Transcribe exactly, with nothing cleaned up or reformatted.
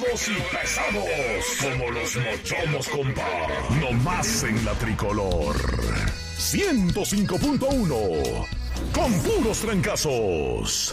Durados y pesados como los mochomos, compa. No más en la tricolor. ciento cinco punto uno. Con puros trancazos.